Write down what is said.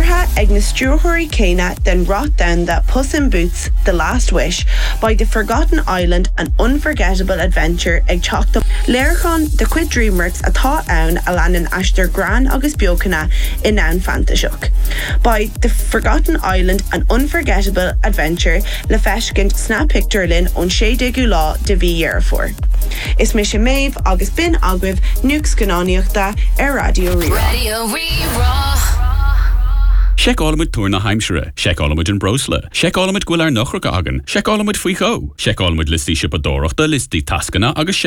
Curha ag na Struhuri Cana then wrought down that Puss in Boots, The Last Wish by The Forgotten Island, an unforgettable adventure ag teacht up Leirchon de Quid Dreamworks atá ann a lannan Ashtar Gran agus Biocana in an Fantashook. By The Forgotten Island, an unforgettable adventure le feshkin snap picture lin on sé degu law de bhí dhearfór. Is mis Maeve agus bin agwib nukes gananiachta Radio Rira. Radio Rira. Check allamid túna heimsere, check allamid in brosle, check allamid gwilar nachrach agan, check allamid fuicho, check allamid listi sipadorachta listi tascana agus